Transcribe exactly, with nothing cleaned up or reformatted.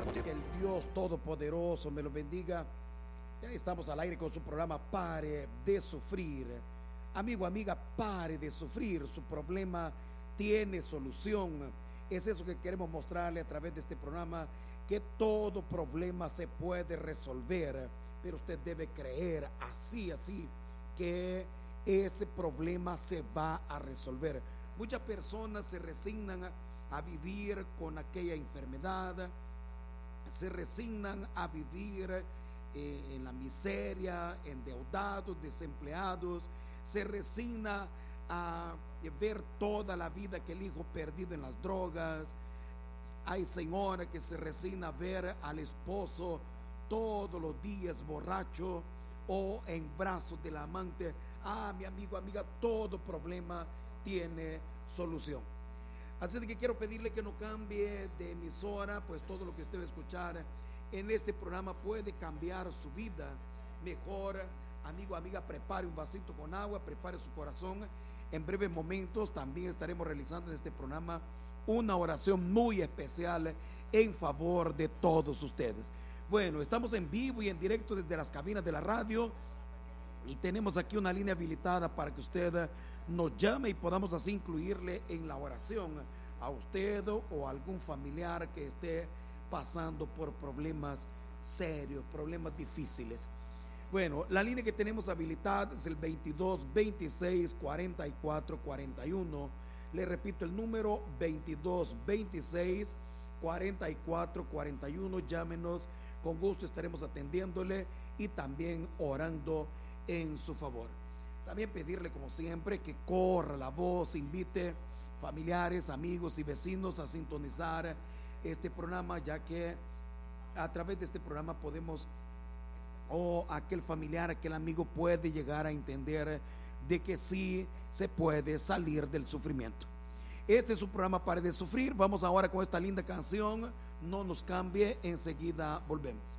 Que el Dios Todopoderoso me lo bendiga. Ya estamos al aire con su programa Pare de Sufrir. Amigo, amiga, pare de sufrir. Su problema tiene solución. Es eso que queremos mostrarle a través de este programa, que todo problema se puede resolver, pero usted debe creer así, así, que ese problema se va a resolver. Muchas personas se resignan a, a vivir con aquella enfermedad, se resignan a vivir eh, en la miseria, endeudados, desempleados, se resigna a ver toda la vida que el hijo perdido en las drogas. Hay señora que se resigna a ver al esposo todos los días borracho o en brazos del amante. Ah, mi amigo, amiga, todo problema tiene solución. Así de que quiero pedirle que no cambie de emisora, pues todo lo que usted va a escuchar en este programa puede cambiar su vida. Mejor, amigo, amiga, prepare un vasito con agua, prepare su corazón. En breves momentos también estaremos realizando en este programa una oración muy especial en favor de todos ustedes. Bueno, estamos en vivo y en directo desde las cabinas de la radio y tenemos aquí una línea habilitada para que usted nos llame y podamos así incluirle en la oración a usted o a algún familiar que esté pasando por problemas serios, problemas difíciles. Bueno, la línea que tenemos habilitada es el veintidós, veintiséis, cuarenta y cuatro, cuarenta y uno. Le repito el número veintidós, veintiséis, cuarenta y cuatro, cuarenta y uno. Llámenos, con gusto estaremos atendiéndole y también orando en su favor. También pedirle, como siempre, que corra la voz, invite familiares, amigos y vecinos a sintonizar este programa, ya que a través de este programa podemos, o aquel familiar, aquel amigo puede llegar a entender de que sí se puede salir del sufrimiento. Este es su programa Pare de Sufrir. Vamos ahora con esta linda canción. No nos cambie, enseguida volvemos.